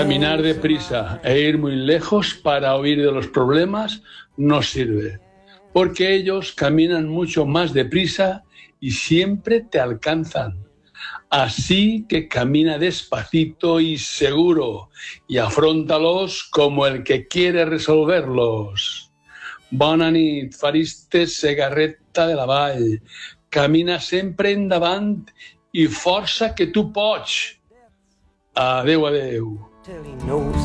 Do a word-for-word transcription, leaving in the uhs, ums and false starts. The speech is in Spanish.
Caminar deprisa e ir muy lejos para huir de los problemas no sirve, porque ellos caminan mucho más deprisa y siempre te alcanzan. Así que camina despacito y seguro y afróntalos como el que quiere resolverlos. Bona nit, Fariste Segarreta de la Vall. Camina sempre endavant i força que tu pots. Adéu, adéu.